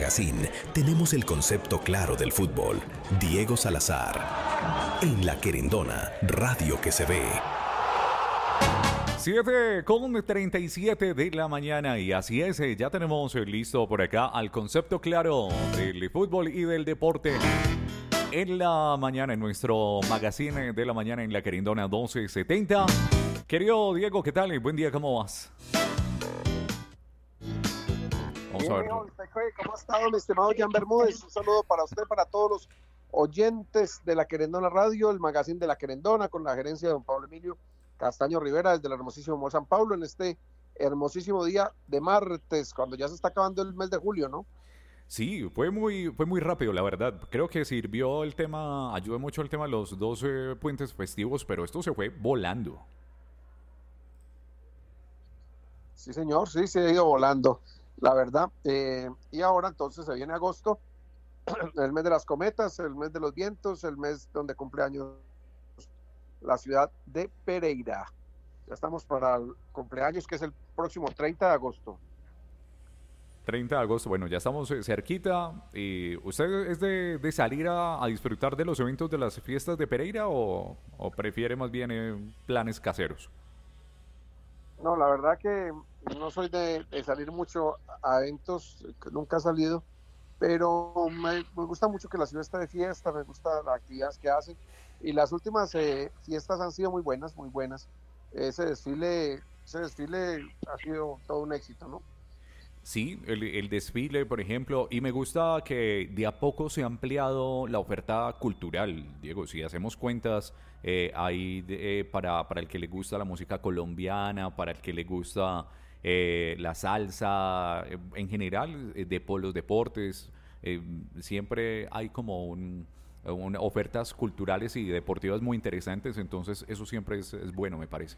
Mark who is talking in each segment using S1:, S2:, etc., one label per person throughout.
S1: Magazine tenemos el concepto claro del fútbol. Diego Salazar. En La Querendona, radio que se ve.
S2: 7:37 de la mañana y así es, ya tenemos listo por acá al concepto claro del fútbol y del deporte en la mañana, en nuestro magazine de la mañana en La Querendona 1270. Querido Diego, ¿qué tal? Buen día, ¿cómo vas? Vamos a ver.
S3: ¿Cómo ha estado mi estimado Jan Bermúdez? Un saludo para usted, para todos los oyentes de La Querendona Radio, el magazine de La Querendona, con la gerencia de don Pablo Emilio Castaño Rivera, desde el hermosísimo Mall San Pablo, en este hermosísimo día de martes, cuando ya se está acabando el mes de julio, ¿no?
S2: Sí, fue muy rápido, la verdad. Creo que sirvió el tema, ayudó mucho el tema de los 12 puentes festivos, pero esto se fue volando.
S3: Sí, señor, sí, se ha ido volando, la verdad. Y ahora entonces se viene agosto, el mes de las cometas, el mes de los vientos, el mes donde cumple años la ciudad de Pereira. Ya estamos para el cumpleaños, que es el próximo 30 de agosto.
S2: 30 de agosto, bueno, ya estamos cerquita. Y ¿usted es de salir a disfrutar de los eventos de las fiestas de Pereira o prefiere más bien planes caseros?
S3: No, la verdad que no soy de salir mucho a eventos, nunca he salido, pero me gusta mucho que la ciudad esté de fiesta, me gusta las actividades que hacen, y las últimas fiestas han sido muy buenas, muy buenas. Ese desfile ha sido todo un éxito, ¿no?
S2: Sí, el desfile, por ejemplo, y me gusta que de a poco se ha ampliado la oferta cultural, Diego. Si hacemos cuentas, hay para el que le gusta la música colombiana, para el que le gusta la salsa, en general, de los deportes, siempre hay como ofertas culturales y deportivas muy interesantes, entonces eso siempre es bueno, me parece.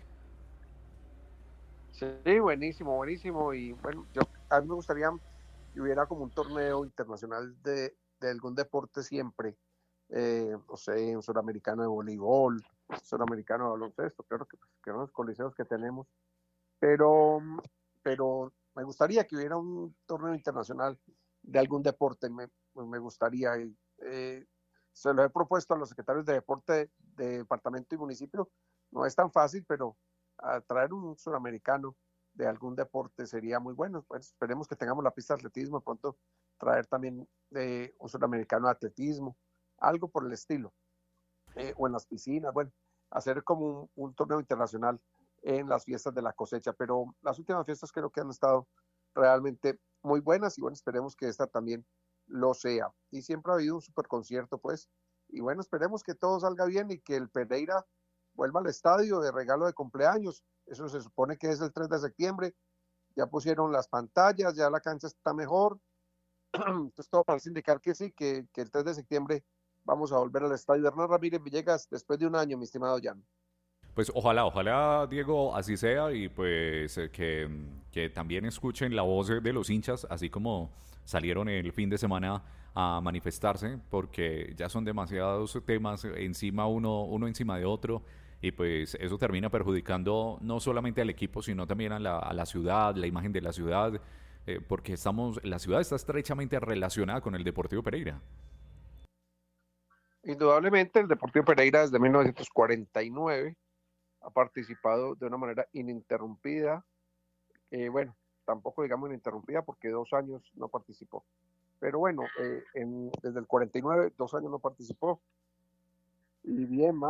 S3: Sí, buenísimo, buenísimo. Y bueno, a mí me gustaría que hubiera como un torneo internacional de algún deporte siempre. No sé, un suramericano de voleibol, suramericano de baloncesto, claro que son los coliseos que tenemos. Pero, pero me gustaría que hubiera un torneo internacional de algún deporte. Me gustaría. Se lo he propuesto a los secretarios de deporte de departamento y municipio. No es tan fácil, pero a traer un suramericano de algún deporte sería muy bueno. Pues esperemos que tengamos la pista de atletismo, pronto traer también un suramericano de atletismo, algo por el estilo, o en las piscinas, bueno, hacer como un torneo internacional en las fiestas de la cosecha, pero las últimas fiestas creo que han estado realmente muy buenas y bueno, esperemos que esta también lo sea. Y siempre ha habido un super concierto, pues, y bueno, esperemos que todo salga bien y que el Pereira vuelva al estadio de regalo de cumpleaños. Eso se supone que es el 3 de septiembre. Ya pusieron las pantallas, ya la cancha está mejor. Entonces todo parece indicar que sí, que el 3 de septiembre vamos a volver al estadio Hernán Ramírez Villegas después de un año, mi estimado Jan.
S2: Pues ojalá, Diego, así sea y pues que también escuchen la voz de los hinchas, así como salieron el fin de semana a manifestarse, porque ya son demasiados temas encima uno encima de otro y pues eso termina perjudicando no solamente al equipo, sino también a la ciudad, la imagen de la ciudad, porque la ciudad está estrechamente relacionada con el Deportivo Pereira.
S3: Indudablemente el Deportivo Pereira desde 1949 ha participado de una manera ininterrumpida, bueno, tampoco digamos ininterrumpida porque 2 años no participó, pero bueno, desde el 49, 2 años no participó, y bien,